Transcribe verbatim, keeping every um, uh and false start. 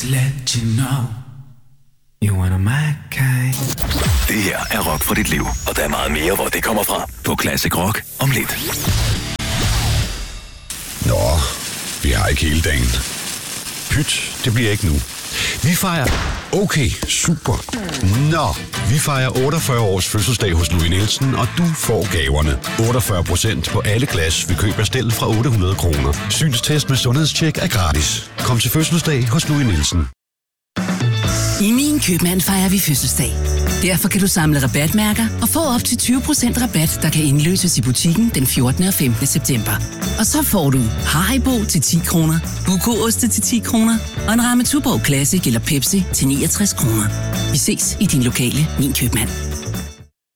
Just let you know, you one of my kind. Det her er rock for dit liv, og der er meget mere, hvor det kommer fra. På Classic Rock om lidt. Nå, vi har ikke hele dagen. Pyt, det bliver ikke nu. Vi fejrer... Okay, super. Nå, vi fejrer otteogfyrre års fødselsdag hos Louis Nielsen, og du får gaverne. otteogfyrre procent på alle glas ved køb af stel fra otte hundrede kroner. Synstest med sundhedstjek er gratis. Kom til fødselsdag hos Louis Nielsen. I Min Købmand fejrer vi fødselsdag. Derfor kan du samle rabatmærker og få op til tyve procent rabat, der kan indløses i butikken den fjortende og femtende september. Og så får du Haribo til ti kroner, Buko-oste til ti kroner og en ramme Tuborg Classic eller Pepsi til niogtres kroner. Vi ses i din lokale Min Købmand.